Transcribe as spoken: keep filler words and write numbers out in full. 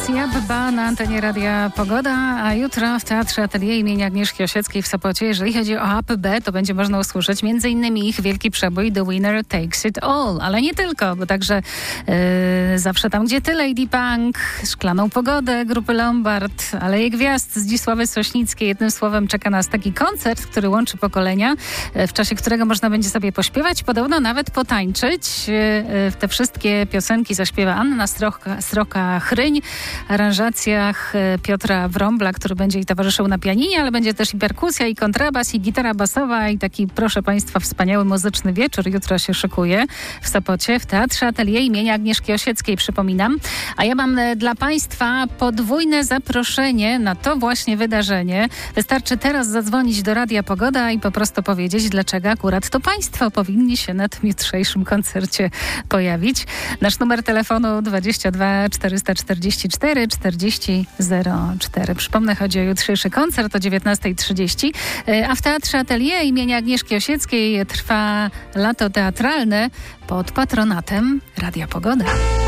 Jabba na antenie Radia Pogoda, a jutro w Teatrze Atelier imienia Agnieszki Osieckiej w Sopocie, jeżeli chodzi o A P B, to będzie można usłyszeć między innymi ich wielki przebój The Winner Takes It All, ale nie tylko, bo także yy, zawsze tam, gdzie ty, Lady Punk, Szklaną Pogodę grupy Lombard, Aleje Gwiazd Zdzisławy Sośnickiej. Jednym słowem czeka nas taki koncert, który łączy pokolenia, yy, w czasie którego można będzie sobie pośpiewać, podobno nawet potańczyć. Yy, te wszystkie piosenki zaśpiewa Anna Sroka, Sroka Chryń, aranżacjach Piotra Wrąbla, który będzie jej towarzyszył na pianinie, ale będzie też i perkusja, i kontrabas, i gitara basowa, i taki, proszę Państwa, wspaniały muzyczny wieczór jutro się szykuje w Sopocie, w Teatrze Atelier imienia Agnieszki Osieckiej, przypominam. A ja mam dla Państwa podwójne zaproszenie na to właśnie wydarzenie. Wystarczy teraz zadzwonić do Radia Pogoda i po prostu powiedzieć, dlaczego akurat to Państwo powinni się na tym jutrzejszym koncercie pojawić. Nasz numer telefonu dwadzieścia dwa czterysta czterdzieści cztery czterdzieści zero cztery. Przypomnę, chodzi o jutrzejszy koncert o dziewiętnasta trzydzieści, a w Teatrze Atelier imienia Agnieszki Osieckiej trwa lato teatralne pod patronatem Radia Pogoda.